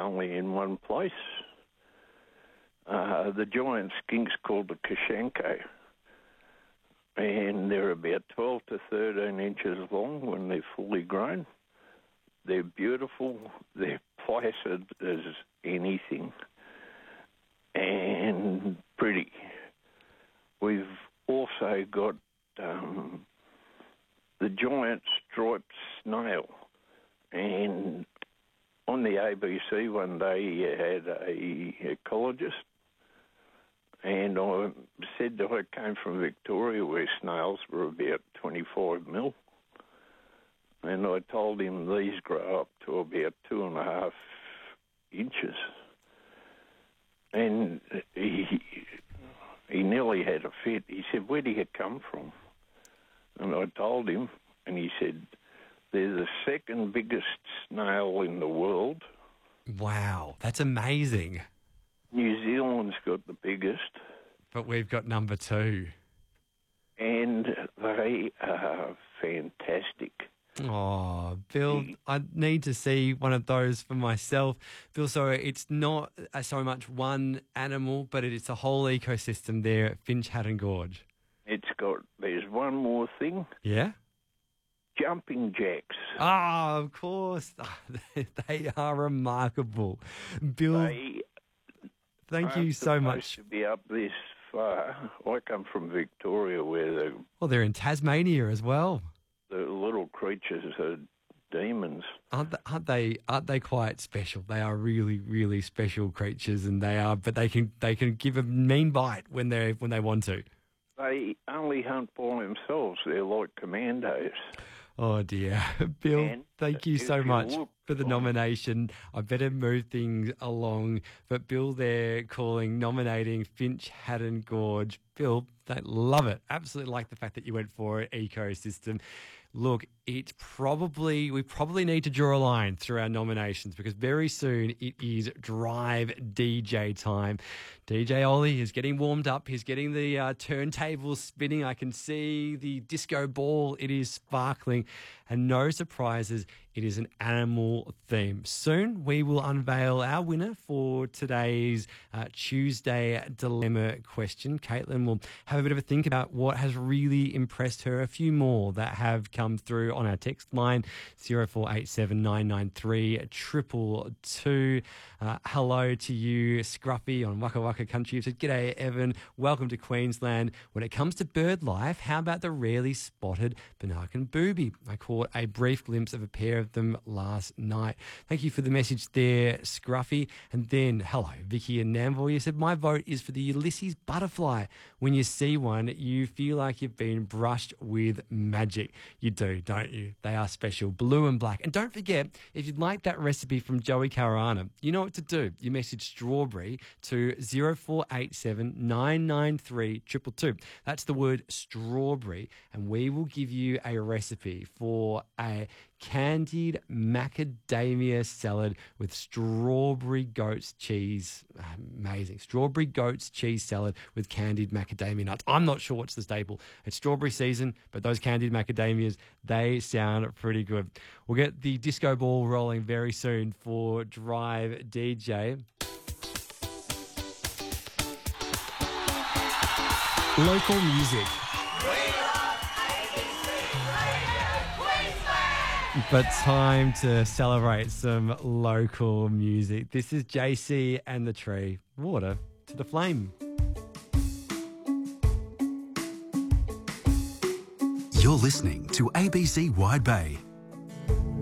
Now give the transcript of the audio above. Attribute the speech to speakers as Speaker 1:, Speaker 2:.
Speaker 1: only in one place. The giant skinks called the Kashenko, and they're about 12 to 13 inches long when they're fully grown. They're beautiful. They're placid as anything and pretty. We've also got the giant striped snail, and on the ABC one day you had a ecologist, and I said that I came from Victoria where snails were about 25 mil, and I told him these grow up to about 2.5 inches, and he nearly had a fit. He said, "Where do you come from?" And I told him, and he said, "They're the second biggest snail in the world."
Speaker 2: Wow, that's amazing.
Speaker 1: New Zealand's got the biggest.
Speaker 2: But we've got number 2.
Speaker 1: And they are fantastic.
Speaker 2: Oh, Bill, I need to see one of those for myself. Bill, so it's not so much one animal, but it's a whole ecosystem there at Finch Hatton Gorge.
Speaker 1: There's one more thing.
Speaker 2: Yeah?
Speaker 1: Jumping jacks.
Speaker 2: Ah, of course. They are remarkable. Bill, thank you so much.
Speaker 1: To be up this far. I come from Victoria where
Speaker 2: they're in Tasmania as well.
Speaker 1: The little creatures are demons.
Speaker 2: Aren't they quite special? They are really, really special creatures, and but they can give a mean bite when they want to.
Speaker 1: They only hunt by themselves. They're like commandos.
Speaker 2: Oh, dear. Bill, thank you so much for the nomination. I better move things along. But Bill there nominating Finch Hatton Gorge. Bill, they love it. Absolutely like the fact that you went for an ecosystem. Look, we probably need to draw a line through our nominations because very soon it is Drive DJ time. DJ Ollie is getting warmed up. He's getting the turntables spinning. I can see the disco ball. It is sparkling. And no surprises, it is an animal theme. Soon we will unveil our winner for today's Tuesday Dilemma question. Caitlin will have a bit of a think about what has really impressed her. A few more that have come through on our text line, 0487 993 222. Hello to you, Scruffy on Waka Waka Country. You said, "G'day, Evan. Welcome to Queensland. When it comes to bird life, how about the rarely spotted Banarkan booby? I caught a brief glimpse of a pair of them last night." Thank you for the message there, Scruffy. And then, hello, Vicky and Nambour. You said, "My vote is for the Ulysses butterfly. When you see one, you feel like you've been brushed with magic." You do, don't you? They are special, blue and black. And don't forget, if you'd like that recipe from Joey Caruana, you know what to do. You message strawberry to 0487 993 222. That's the word strawberry, and we will give you a recipe for a candied macadamia salad with strawberry goat's cheese. Amazing. Strawberry goat's cheese salad with candied macadamia nuts. I'm not sure what's the staple. It's strawberry season, but those candied macadamias, they sound pretty good. We'll get the disco ball rolling very soon for Drive DJ. Local music. But time to celebrate some local music. This is JC and the Tree. Water to the flame.
Speaker 3: You're listening to ABC Wide Bay.